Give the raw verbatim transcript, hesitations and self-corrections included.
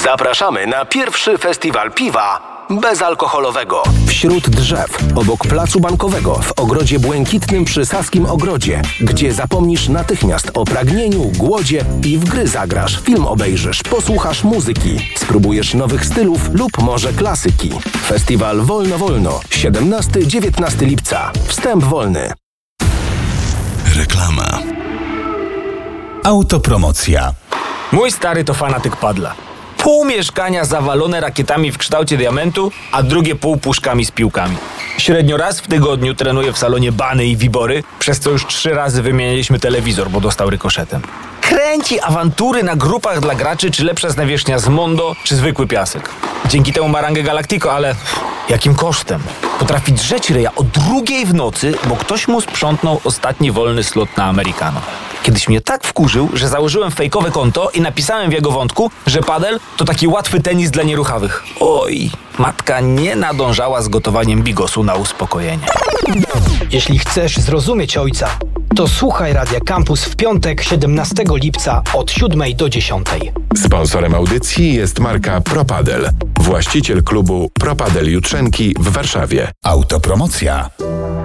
Zapraszamy na pierwszy festiwal piwa bezalkoholowego. Wśród drzew, obok placu bankowego, w ogrodzie błękitnym przy Saskim Ogrodzie, gdzie zapomnisz natychmiast o pragnieniu, głodzie i w gry zagrasz, film obejrzysz, posłuchasz muzyki, spróbujesz nowych stylów lub może klasyki. Festiwal Wolno Wolno, siedemnastego do dziewiętnastego lipca. Wstęp wolny. Reklama. Autopromocja. Mój stary to fanatyk padla. Pół mieszkania zawalone rakietami w kształcie diamentu, a drugie pół puszkami z piłkami. Średnio raz w tygodniu trenuje w salonie bany i wibory, przez co już trzy razy wymieniliśmy telewizor, bo dostał rykoszetem. Kręci awantury na grupach dla graczy, czy lepsza jest nawierzchnia z Mondo, czy zwykły piasek. Dzięki temu ma rangę Galactico, ale jakim kosztem? Potrafi drzeć ryja o drugiej w nocy, bo ktoś mu sprzątnął ostatni wolny slot na Americano. Kiedyś mnie tak wkurzył, że założyłem fejkowe konto i napisałem w jego wątku, że padel to taki łatwy tenis dla nieruchawych. Oj, matka nie nadążała z gotowaniem bigosu na uspokojenie. Jeśli chcesz zrozumieć ojca, to słuchaj Radia Campus w piątek, siedemnastego lipca od siódmej do dziesiątej. Sponsorem audycji jest marka Propadel, właściciel klubu Propadel Jutrzenki w Warszawie. Autopromocja.